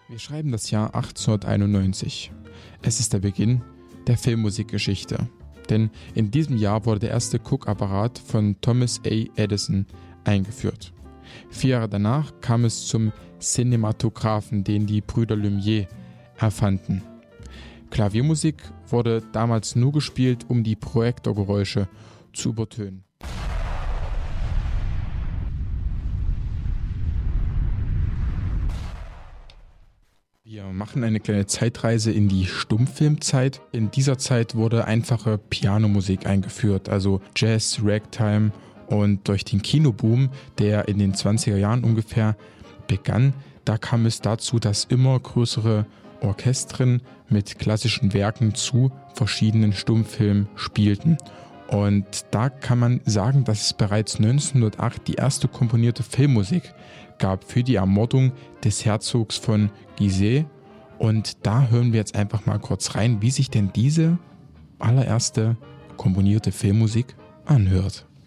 Wir schreiben das Jahr 1891. Es ist der Beginn der Filmmusikgeschichte. Denn in diesem Jahr wurde der erste Guckapparat von Thomas A. Edison eingeführt. 4 Jahre danach kam es zum Cinematographen, den die Brüder Lumière erfanden. Klaviermusik wurde damals nur gespielt, um die Projektorgeräusche zu übertönen. Wir machen eine kleine Zeitreise in die Stummfilmzeit. In dieser Zeit wurde einfache Pianomusik eingeführt, also Jazz, Ragtime, und durch den Kinoboom, der in den 20er Jahren ungefähr begann, da kam es dazu, dass immer größere Orchestern mit klassischen Werken zu verschiedenen Stummfilmen spielten. Und da kann man sagen, dass es bereits 1908 die erste komponierte Filmmusik gab für die Ermordung des Herzogs von Guise. Und da hören wir jetzt einfach mal kurz rein, wie sich denn diese allererste komponierte Filmmusik anhört.